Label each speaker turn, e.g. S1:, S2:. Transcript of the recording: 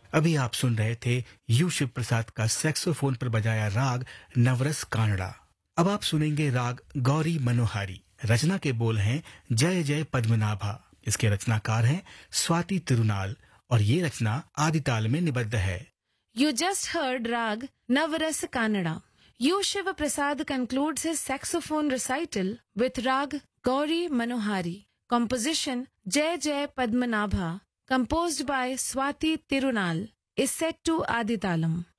S1: अभी आप सुन रहे थे यू शिव प्रसाद का सैक्सोफोन पर बजाया राग नवरस कानड़ा। अब आप सुनेंगे राग गौरी मनोहारी। रचना के बोल हैं जय जय पद्मनाभा। इसके रचनाकार हैं स्वाति तिरुनाल और ये रचना आदिताल में निबद्ध है।
S2: You just heard Rag Navarasa Kannada. U. Shiva Prasad concludes his saxophone recital with Rag Gauri Manohari. Composition Jai Jai Padmanabha, composed by Swati Tirunal, is set to Aditalam.